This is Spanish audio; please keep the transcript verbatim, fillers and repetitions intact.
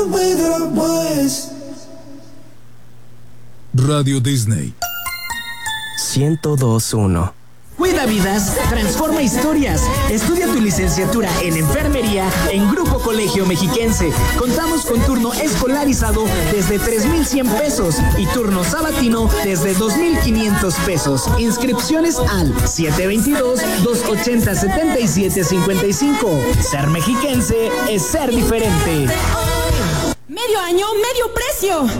Radio Disney ciento dos punto uno. Cuida vidas, transforma historias. Estudia tu licenciatura en enfermería en Grupo Colegio Mexiquense. Contamos con turno escolarizado desde tres mil cien pesos y turno sabatino desde dos mil quinientos pesos. Inscripciones al siete dos dos, dos ocho cero, siete siete cinco cinco. Ser mexiquense es ser diferente. Medio año, medio precio.